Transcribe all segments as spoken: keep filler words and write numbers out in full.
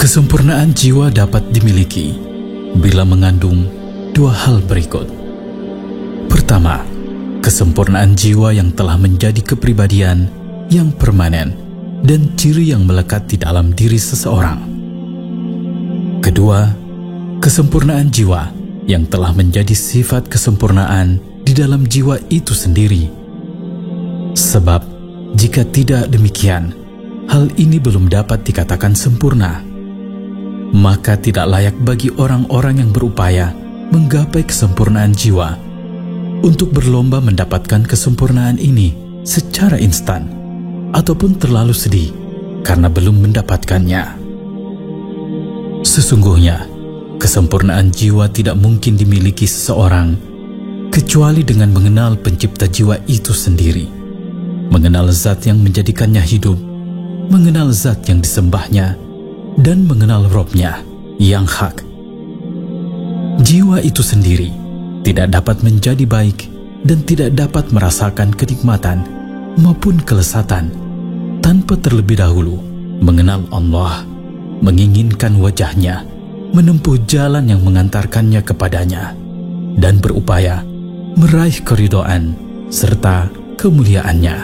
Kesempurnaan jiwa dapat dimiliki bila mengandung dua hal berikut. Pertama, kesempurnaan jiwa yang telah menjadi kepribadian yang permanen dan ciri yang melekat di dalam diri seseorang. Kedua, kesempurnaan jiwa yang telah menjadi sifat kesempurnaan di dalam jiwa itu sendiri. Sebab, jika tidak demikian, hal ini belum dapat dikatakan sempurna. Maka tidak layak bagi orang-orang yang berupaya menggapai kesempurnaan jiwa untuk berlomba mendapatkan kesempurnaan ini secara instan, ataupun terlalu sedih karena belum mendapatkannya. Sesungguhnya, kesempurnaan jiwa tidak mungkin dimiliki seseorang kecuali dengan mengenal pencipta jiwa itu sendiri, mengenal zat yang menjadikannya hidup, mengenal zat yang disembahnya, dan mengenal Robnya yang hak. Jiwa itu sendiri tidak dapat menjadi baik dan tidak dapat merasakan kenikmatan maupun kelesatan tanpa terlebih dahulu mengenal Allah, menginginkan wajahnya, menempuh jalan yang mengantarkannya kepadanya, dan berupaya meraih keridhaan serta kemuliaannya.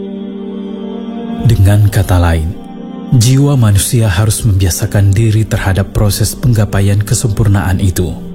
Dengan kata lain, jiwa manusia harus membiasakan diri terhadap proses penggapaian kesempurnaan itu.